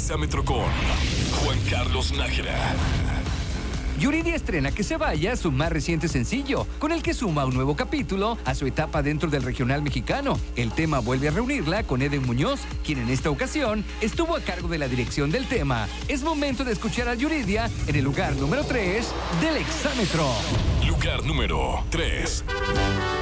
Exámetro con Juan Carlos Nájera. Yuridia estrena Que se vaya, su más reciente sencillo, con el que suma un nuevo capítulo a su etapa dentro del regional mexicano. El tema vuelve a reunirla con Eden Muñoz, quien en esta ocasión estuvo a cargo de la dirección del tema. Es momento de escuchar a Yuridia en el lugar número 3 del Exámetro. Lugar número 3.